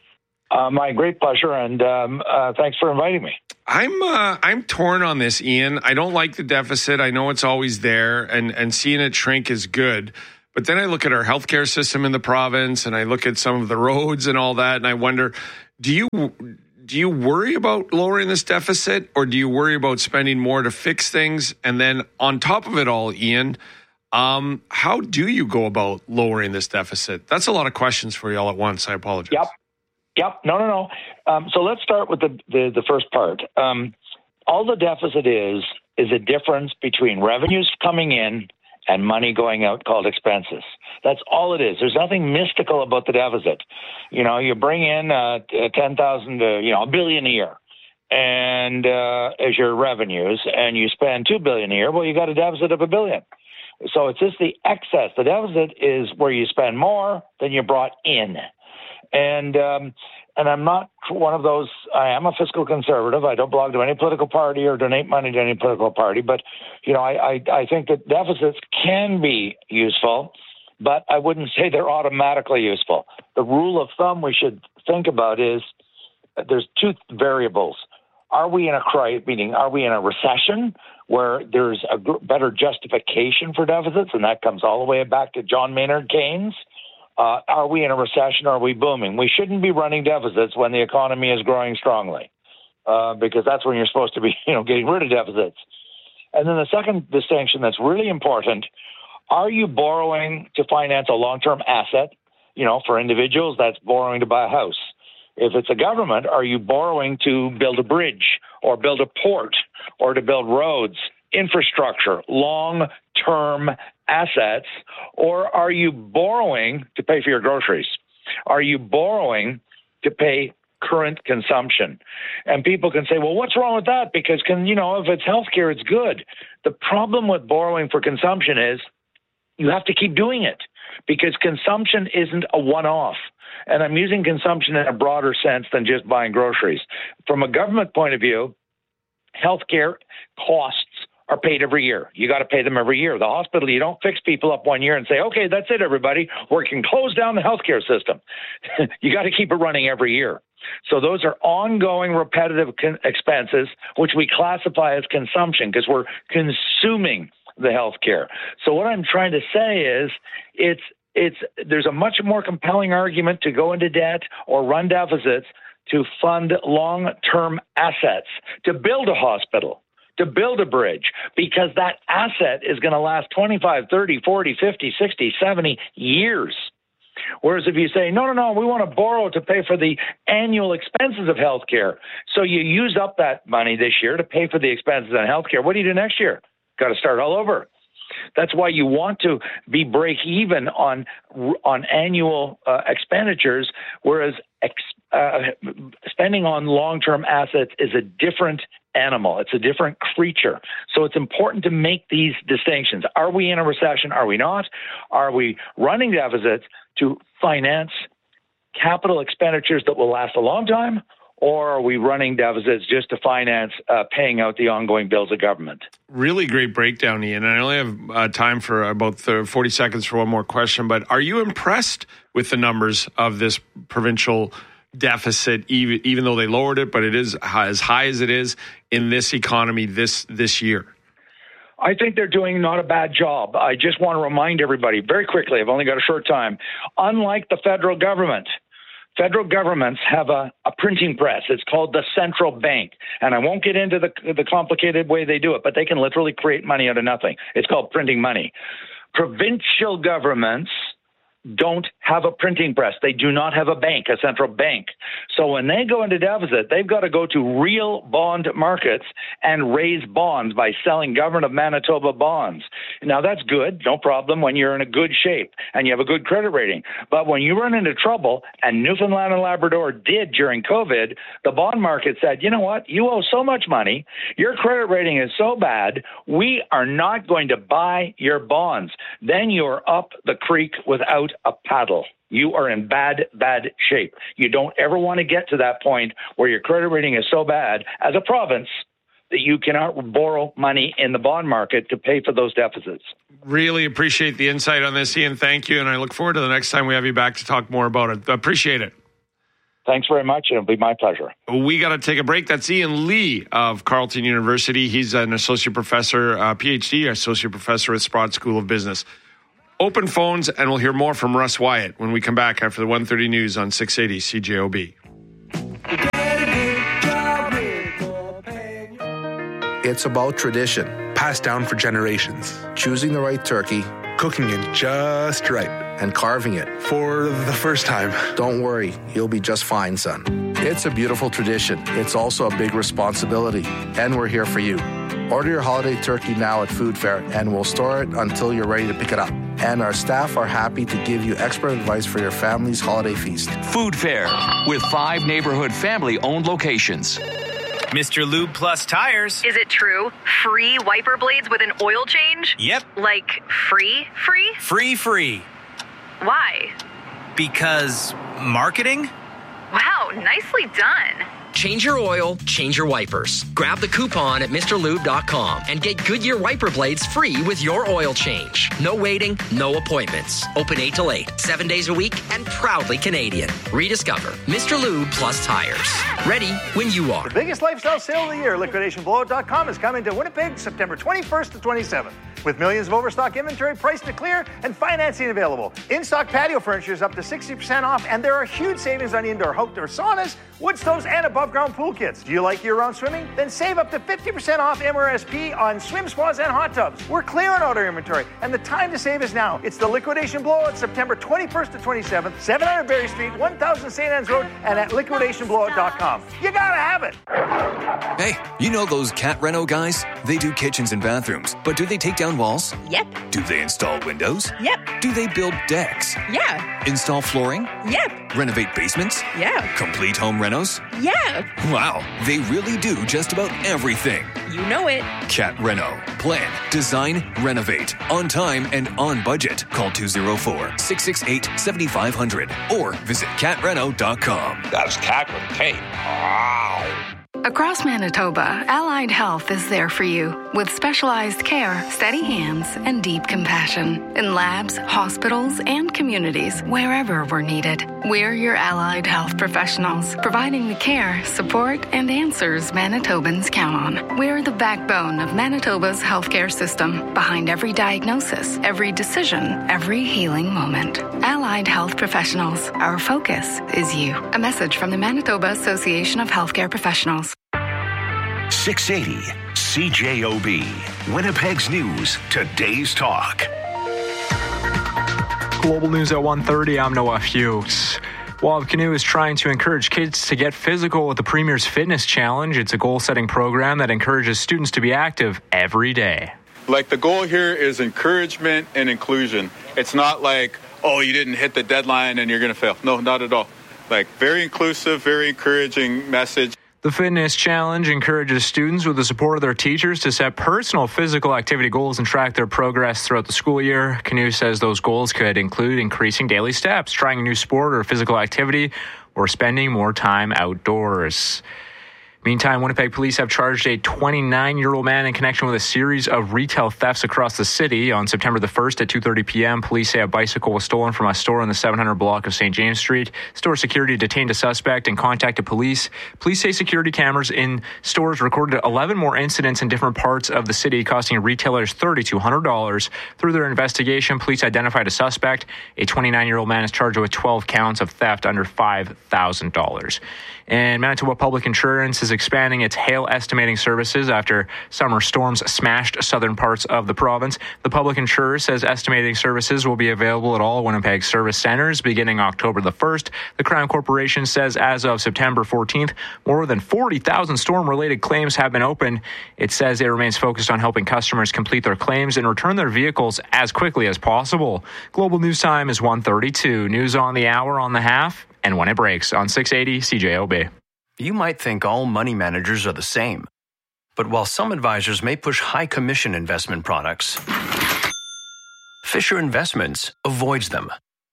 Uh, my great pleasure, and um, uh, thanks for inviting me. I'm uh, I'm torn on this, Ian. I don't like the deficit. I know it's always there, and, and seeing it shrink is good. But then I look at our healthcare system in the province, and I look at some of the roads and all that, and I wonder, do you do you worry about lowering this deficit, or do you worry about spending more to fix things? And then on top of it all, Ian, um, how do you go about lowering this deficit? That's a lot of questions for you all at once. I apologize. Yep. Yep. No, no, no. Um, so let's start with the, the, the first part. Um, all the deficit is, is a difference between revenues coming in and money going out called expenses. That's all it is. There's nothing mystical about the deficit. You know, you bring in uh, ten thousand, uh, you know, a billion a year, and uh, as your revenues, and you spend two billion a year. Well, you got a deficit of a billion. So it's just the excess. The deficit is where you spend more than you brought in. And um, and I'm not one of those. I am a fiscal conservative. I don't belong to any political party or donate money to any political party. But you know, I I, I think that deficits can be useful, but I wouldn't say they're automatically useful. The rule of thumb we should think about is there's two variables. Are we in a crisis? Meaning, are we in a recession where there's a better justification for deficits, and that comes all the way back to John Maynard Keynes? Uh, are we in a recession or are we booming? We shouldn't be running deficits when the economy is growing strongly, uh, because that's when you're supposed to be, you know, getting rid of deficits. And then the second distinction that's really important, are you borrowing to finance a long-term asset? You know, for individuals, that's borrowing to buy a house. If it's a government, are you borrowing to build a bridge or build a port or to build roads, infrastructure, long-term assets, or are you borrowing to pay for your groceries? Are you borrowing to pay current consumption? And people can say, well, what's wrong with that? Because, can you know, if it's healthcare, it's good. The problem with borrowing for consumption is you have to keep doing it because consumption isn't a one-off. And I'm using consumption in a broader sense than just buying groceries. From a government point of view, healthcare costs are paid every year. You got to pay them every year. The hospital, you don't fix people up one year and say, okay, that's it, everybody. We can close down the healthcare system. You got to keep it running every year. So those are ongoing repetitive con- expenses, which we classify as consumption because we're consuming the healthcare. So what I'm trying to say is it's it's there's a much more compelling argument to go into debt or run deficits to fund long-term assets, to build a hospital, to build a bridge, because that asset is going to last twenty-five, thirty, forty, fifty, sixty, seventy years. Whereas if you say, no, no, no, we want to borrow to pay for the annual expenses of healthcare. So you use up that money this year to pay for the expenses on healthcare. What do you do next year? Got to start all over. That's why you want to be break even on on annual uh, expenditures, whereas ex, uh, spending on long-term assets is a different animal. It's a different creature. So it's important to make these distinctions. Are we in a recession? Are we not? Are we running deficits to finance capital expenditures that will last a long time? Or are we running deficits just to finance uh, paying out the ongoing bills of government? Really great breakdown, Ian. And I only have uh, time for about forty seconds for one more question. But are you impressed with the numbers of this provincial deficit, even, even though they lowered it, but it is as high as it is in this economy this this year? I think they're doing not a bad job. I just want to remind everybody very quickly, I've only got a short time, unlike the federal government, federal governments have a, a printing press. It's called the central bank. And I won't get into the, the complicated way they do it, but they can literally create money out of nothing. It's called printing money. Provincial governments don't have a printing press. They do not have a bank, a central bank. So when they go into deficit, they've got to go to real bond markets and raise bonds by selling Government of Manitoba bonds. Now, that's good, no problem, when you're in a good shape and you have a good credit rating. But when you run into trouble, and Newfoundland and Labrador did during COVID, the bond market said, you know what, you owe so much money, your credit rating is so bad, we are not going to buy your bonds. Then you're up the creek without a paddle. You are in bad, bad shape. You don't ever want to get to that point where your credit rating is so bad as a province that you cannot borrow money in the bond market to pay for those deficits. Really appreciate the insight on this, Ian. Thank you. And I look forward to the next time we have you back to talk more about it. Appreciate it. Thanks very much. It'll be my pleasure. We got to take a break. That's Ian Lee of Carleton University. He's an associate professor, uh, P H D, associate professor at Sprott School of Business. Open phones, and we'll hear more from Russ Wyatt when we come back after the one thirty news on six eighty C J O B. It's about tradition, passed down for generations. Choosing the right turkey, cooking it just right, and carving it for the first time. Don't worry, you'll be just fine, son. It's a beautiful tradition. It's also a big responsibility, and we're here for you. Order your holiday turkey now at Food Fair, and we'll store it until you're ready to pick it up. And our staff are happy to give you expert advice for your family's holiday feast. Food Fair, with five neighborhood family-owned locations. Mister Lube Plus Tires. Is it true? Free wiper blades with an oil change? Yep. Like free, free? Free, free. Why? Because marketing? Wow, nicely done. Change your oil, change your wipers. Grab the coupon at Mr Lube dot com and get Goodyear wiper blades free with your oil change. No waiting, no appointments. Open eight till eight, seven days a week, and proudly Canadian. Rediscover Mister Lube Plus Tires. Ready when you are. The biggest lifestyle sale of the year, liquidation blowout dot com, is coming to Winnipeg September twenty-first to twenty-seventh. With millions of overstock inventory priced to clear and financing available. In-stock patio furniture is up to sixty percent off, and there are huge savings on indoor outdoor saunas, wood stoves, and above-ground pool kits. Do you like year-round swimming? Then save up to fifty percent off M R S P on swim spas and hot tubs. We're clearing out our inventory, and the time to save is now. It's the liquidation blowout September twenty-first to twenty-seventh, seven hundred Berry Street, one thousand Saint Anne's Road, and at liquidation blowout dot com. You gotta have it! Hey, you know those Cat Reno guys? They do kitchens and bathrooms, but do they take down walls? Yep. Do they install windows? Yep. Do they build decks? Yeah. Install flooring? Yep. Renovate basements? Yeah. Complete home renos? Yeah. Wow, they really do just about everything. You know it. Cat Reno. Plan, design, renovate. On time and on budget. Call two oh four, six six eight, seven five zero zero or visit cat reno dot com. That's cat with a K. Wow. Across Manitoba, Allied Health is there for you with specialized care, steady hands, and deep compassion in labs, hospitals, and communities wherever we're needed. We're your Allied Health professionals, providing the care, support, and answers Manitobans count on. We're the backbone of Manitoba's healthcare system, behind every diagnosis, every decision, every healing moment. Allied Health professionals, our focus is you. A message from the Manitoba Association of Healthcare Professionals. six eighty C J O B, Winnipeg's News, Today's Talk. Global News at one thirty, I'm Noah Fuchs. Wab Canoe is trying to encourage kids to get physical with the Premier's Fitness Challenge. It's a goal-setting program that encourages students to be active every day. Like, the goal here is encouragement and inclusion. It's not like, oh, you didn't hit the deadline and you're going to fail. No, not at all. Like, very inclusive, very encouraging message. The Fitness Challenge encourages students with the support of their teachers to set personal physical activity goals and track their progress throughout the school year. Canoe says those goals could include increasing daily steps, trying a new sport or physical activity, or spending more time outdoors. Meantime, Winnipeg police have charged a twenty-nine-year-old man in connection with a series of retail thefts across the city. On September the first at two thirty p.m., police say a bicycle was stolen from a store in the seven hundred block of Saint James Street. Store security detained a suspect and contacted police. Police say security cameras in stores recorded eleven more incidents in different parts of the city, costing retailers three thousand two hundred dollars. Through their investigation, police identified a suspect. A twenty-nine-year-old man is charged with twelve counts of theft under five thousand dollars. And Manitoba Public Insurance is expanding its hail estimating services after summer storms smashed southern parts of the province. The public insurer says estimating services will be available at all Winnipeg service centers beginning October the first. The Crown Corporation says as of September fourteenth, more than forty thousand storm-related claims have been opened. It says it remains focused on helping customers complete their claims and return their vehicles as quickly as possible. Global News Time is one thirty-two. News on the hour, on the half, and when it breaks on six eighty C J O B. You might think all money managers are the same. But while some advisors may push high commission investment products, Fisher Investments avoids them.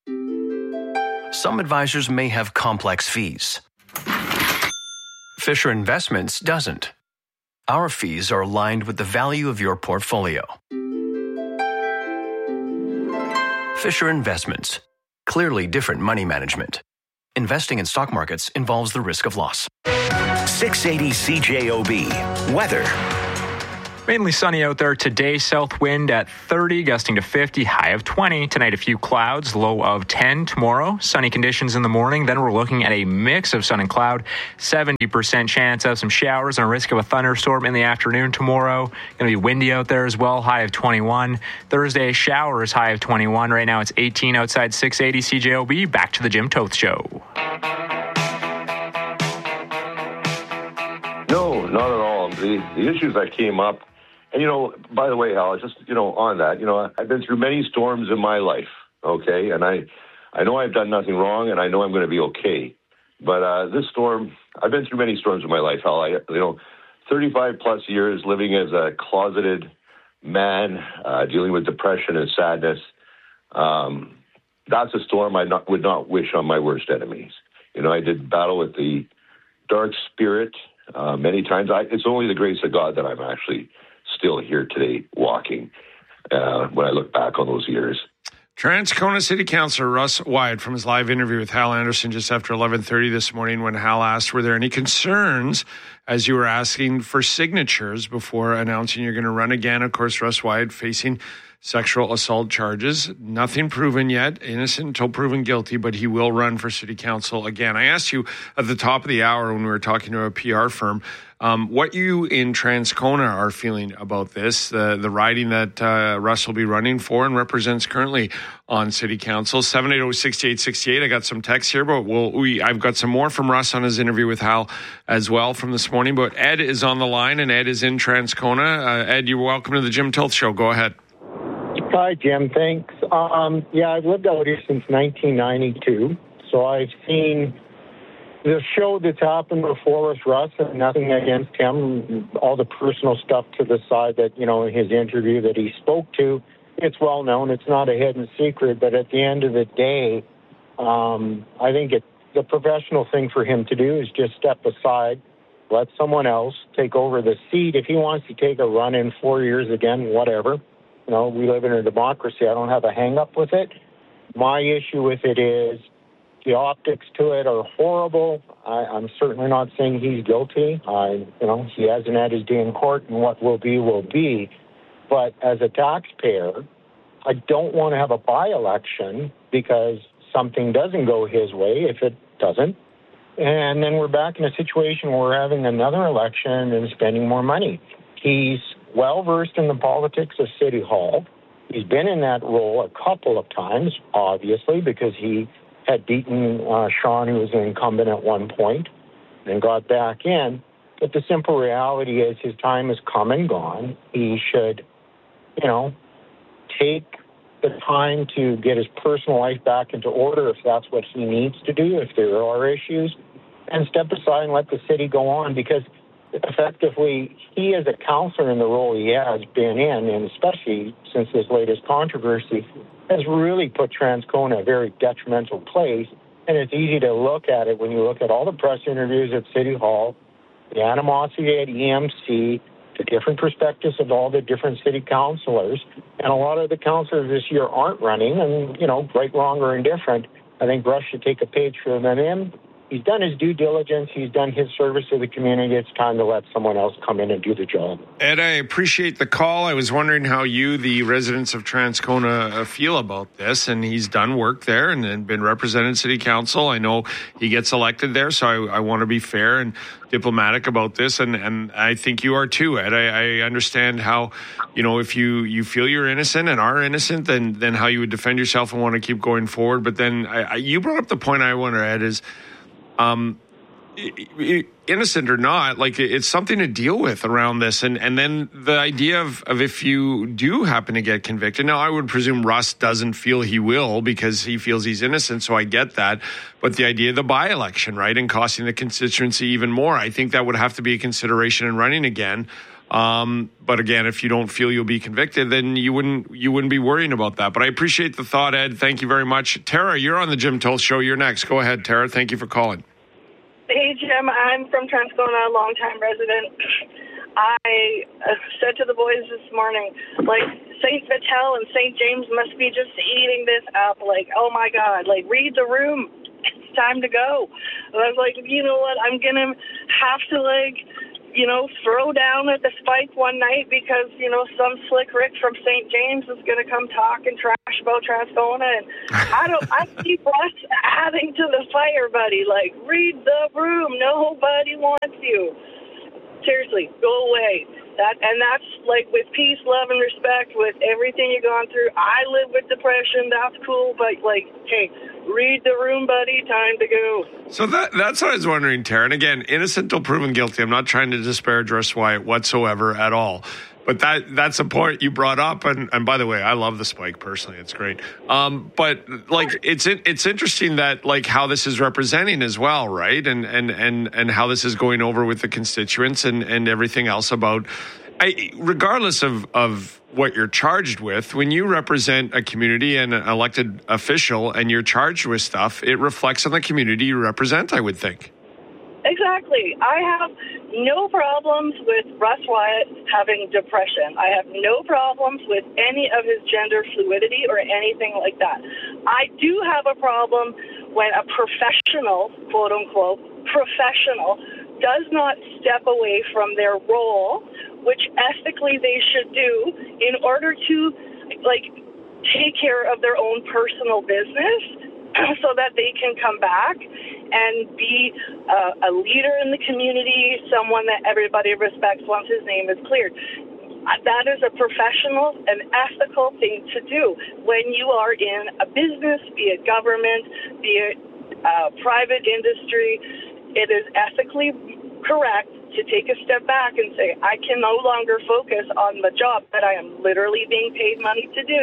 Some advisors may have complex fees. Fisher Investments doesn't. Our fees are aligned with the value of your portfolio. Fisher Investments. Clearly different money management. Investing in stock markets involves the risk of loss. six eighty C J O B. Weather. Mainly sunny out there today. South wind at thirty, gusting to fifty, high of twenty. Tonight, a few clouds, low of ten. Tomorrow, sunny conditions in the morning. Then we're looking at a mix of sun and cloud. seventy percent chance of some showers and a risk of a thunderstorm in the afternoon tomorrow. Going to be windy out there as well, high of twenty-one. Thursday, showers, high of twenty-one. Right now, it's eighteen outside six eighty C J O B. Back to the Jim Toth Show. No, not at all. The, the issues that came up, and, you know, by the way, Hal, just, you know, on that, you know, I've been through many storms in my life, okay? And I, I know I've done nothing wrong, and I know I'm going to be okay. But uh, this storm, I've been through many storms in my life, Hal. I, you know, thirty-five plus years living as a closeted man, uh, dealing with depression and sadness. Um, that's a storm I not, would not wish on my worst enemies. You know, I did battle with the dark spirit uh, many times. I, it's only the grace of God that I'm actually still here today walking uh, when I look back on those years. Transcona City Councillor Russ Wyatt from his live interview with Hal Anderson just after eleven thirty this morning, when Hal asked, were there any concerns as you were asking for signatures before announcing you're going to run again? Of course, Russ Wyatt facing sexual assault charges. Nothing proven yet. Innocent until proven guilty, but he will run for city council again. I asked you at the top of the hour when we were talking to a P R firm um, what you in Transcona are feeling about this, the, the riding that uh, Russ will be running for and represents currently on city council. seven eight zero, six eight six eight. I got some texts here, but we'll, we I've got some more from Russ on his interview with Hal as well from this morning. But Ed is on the line, and Ed is in Transcona. Uh, Ed, you're welcome to the Jim Toth Show. Go ahead. Hi, Jim. Thanks. Um, yeah, I've lived out here since nineteen ninety-two, so I've seen the show that's happened before with Russ, and nothing against him, all the personal stuff to the side that, you know, in his interview that he spoke to, it's well known. It's not a hidden secret, but at the end of the day, um, I think it, the professional thing for him to do is just step aside, let someone else take over the seat. If he wants to take a run in four years again, whatever. You know, we live in a democracy. I don't have a hang-up with it. My issue with it is the optics to it are horrible. I, I'm certainly not saying he's guilty. I, you know, he hasn't had his day in court, and what will be will be. But as a taxpayer, I don't want to have a by-election because something doesn't go his way, if it doesn't. And then we're back in a situation where we're having another election and spending more money. He's well-versed in the politics of City Hall. He's been in that role a couple of times, obviously, because he had beaten uh, Sean, who was an incumbent at one point, and got back in. But the simple reality is his time has come and gone. He should, you know, take the time to get his personal life back into order if that's what he needs to do, if there are issues, and step aside and let the city go on, because effectively, he as a councillor in the role he has been in, and especially since this latest controversy, has really put Transcona in a very detrimental place. And it's easy to look at it when you look at all the press interviews at City Hall, the animosity at E M C, the different perspectives of all the different city councillors. And a lot of the councillors this year aren't running, and, you know, right, wrong, or indifferent. I think Russ should take a page from them. He's done his due diligence. He's done his service to the community. It's time to let someone else come in and do the job. Ed, I appreciate the call. I was wondering how you, the residents of Transcona, feel about this. And he's done work there and, and been represented in city council. I know he gets elected there, so I, I want to be fair and diplomatic about this. And, and I think you are too, Ed. I, I understand how, you know, if you, you feel you're innocent and are innocent, then, then how you would defend yourself and want to keep going forward. But then I, I, you brought up the point I wonder, Ed, is... Um, innocent or not, like it's something to deal with around this. And, and then the idea of, of if you do happen to get convicted. Now, I would presume Russ doesn't feel he will because he feels he's innocent. So I get that. But the idea of the by-election, right, and costing the constituency even more, I think that would have to be a consideration in running again. Um, but again, if you don't feel you'll be convicted, then you wouldn't you wouldn't be worrying about that. But I appreciate the thought, Ed. Thank you very much. Tara, you're on the Jim Toth Show. You're next. Go ahead, Tara. Thank you for calling. Hey, Jim. I'm from Transcona, longtime resident. I uh, said to the boys this morning, like, Saint Vital and Saint James must be just eating this up. Like, oh, my God. Like, read the room. time to go. And I was like, you know what, I'm going to have to, like, you know, throw down at the Spike one night because, you know, some slick Rick from Saint James is going to come talk and trash about Transcona. And I don't, I keep us adding to the fire, buddy. Like, read the room. Nobody wants you. Seriously, go away. That, and that's like with peace, love, and respect, with everything you've gone through. I live with depression. That's cool. But, like, hey, read the room, buddy. Time to go. So that that's what I was wondering, Tara. And again, innocent till proven guilty. I'm not trying to disparage Russ Wyatt whatsoever at all. But that that's a point you brought up. And, and by the way, I love the Spike personally. It's great. Um, but like, it's it's interesting that like how this is representing as well, right? And and and and how this is going over with the constituents and, and everything else about. I, regardless of, of what you're charged with, when you represent a community and an elected official and you're charged with stuff, it reflects on the community you represent, I would think. Exactly. I have no problems with Russ Wyatt having depression. I have no problems with any of his gender fluidity or anything like that. I do have a problem when a professional, quote unquote, professional, does not step away from their role, which ethically they should do in order to, like, take care of their own personal business so that they can come back and be uh, a leader in the community, someone that everybody respects once his name is cleared. That is a professional and ethical thing to do when you are in a business, be it government, be it uh, private industry. It is ethically correct to take a step back and say, I can no longer focus on the job that I am literally being paid money to do.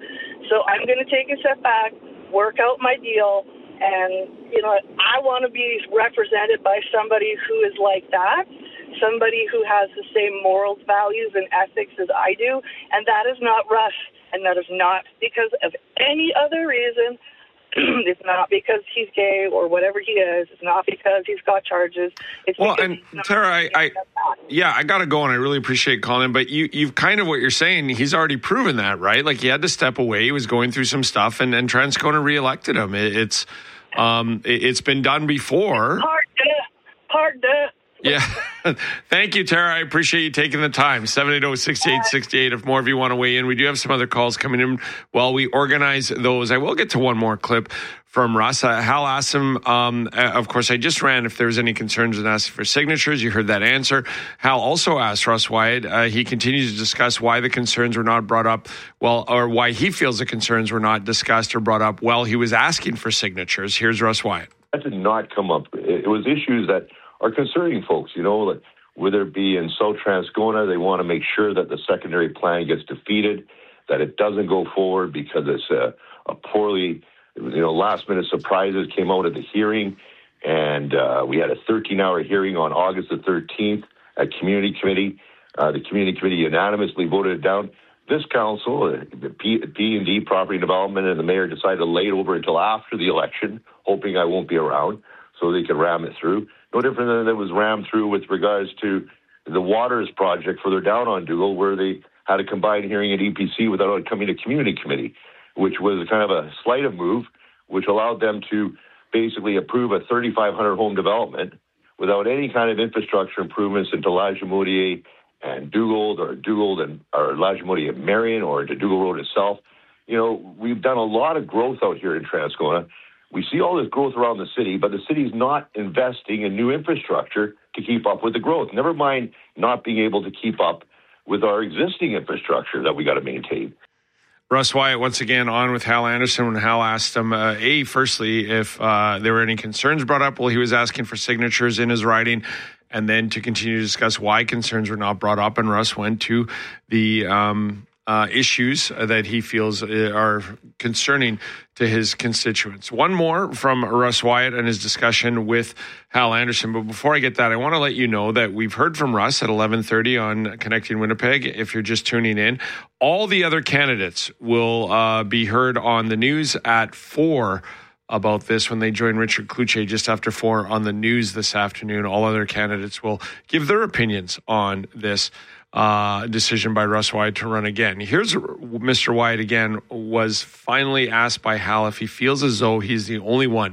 So I'm going to take a step back, work out my deal, and, you know, I want to be represented by somebody who is like that, somebody who has the same morals, values, and ethics as I do, and that is not Russ, and that is not because of any other reason. It's not because he's gay or whatever he is. It's not because he's got charges. It's well, and Tara, I, I yeah, I got to go, and I really appreciate calling. But you, you've kind of what you're saying. He's already proven that, right? Like he had to step away. He was going through some stuff, and, and Transcona reelected him. It, it's, um, it, it's been done before. Hard to, hard to. Yeah. Thank you, Tara. I appreciate you taking the time. seven eight zero, six eight six eight if more of you want to weigh in. We do have some other calls coming in while we organize those. I will get to one more clip from Russ. Uh, Hal asked him, um, uh, of course, I just ran if there was any concerns with asking for signatures. You heard that answer. Hal also asked Russ Wyatt. Uh, he continues to discuss why the concerns were not brought up, well, or why he feels the concerns were not discussed or brought up while he was asking for signatures. Here's Russ Wyatt. That did not come up. It was issues that are concerning folks, you know, like whether it be in South Transcona, they want to make sure that the secondary plan gets defeated, that it doesn't go forward because it's a, a poorly, you know, last minute surprises came out at the hearing. And uh, we had a thirteen hour hearing on August the thirteenth at Community Committee. Uh, the Community Committee unanimously voted it down. This council, uh, the P and D, Property Development, and the mayor decided to lay it over until after the election, hoping I won't be around so they could ram it through. No different than it was rammed through with regards to the Waters project further down on Dougal, where they had a combined hearing at E P C without it coming to Community Committee, which was kind of a sleight of move, which allowed them to basically approve a thirty-five hundred home development without any kind of infrastructure improvements into Lagimodiere and Dougal, or Dougal and or Lagimodiere and Marion, or into Dougal Road itself. You know, we've done a lot of growth out here in Transcona. We see all this growth around the city, but the city's not investing in new infrastructure to keep up with the growth. Never mind not being able to keep up with our existing infrastructure that we got to maintain. Russ Wyatt, once again, on with Hal Anderson when Hal asked him, uh, A, firstly, if uh, there were any concerns brought up while he was asking for signatures in his writing, and then to continue to discuss why concerns were not brought up. And Russ went to the um, uh, issues that he feels are concerning to his constituents. One more from Russ Wyatt and his discussion with Hal Anderson. But before I get that, I want to let you know that we've heard from Russ at eleven thirty on Connecting Winnipeg. If you're just tuning in, all the other candidates will uh, be heard on the news at four about this when they join Richard Cloutier just after four on the news this afternoon. All other candidates will give their opinions on this Uh, decision by Russ Wyatt to run again. Here's Mister Wyatt again, was finally asked by Hal if he feels as though he's the only one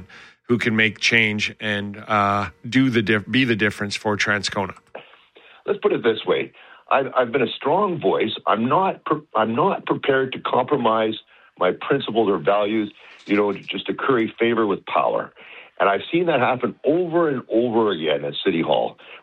who can make change and uh, do the dif- be the difference for Transcona? Let's put it this way. I've, I've been a strong voice. I'm not pre- I'm not prepared to compromise my principles or values, you know, just to curry favor with power. And I've seen that happen over and over again at City Hall,